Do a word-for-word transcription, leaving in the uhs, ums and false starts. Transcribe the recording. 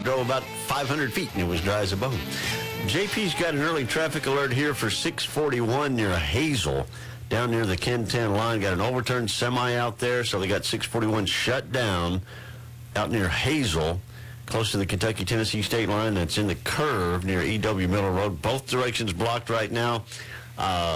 drove about five hundred feet, and it was dry as a bone. J P's got an early traffic alert here for six forty-one near Hazel, down near the Ken ten line. Got an overturned semi out there, so they got six forty-one shut down out near Hazel, close to the Kentucky-Tennessee state line. That's in the curve near E W Miller Road. Both directions blocked right now. Uh,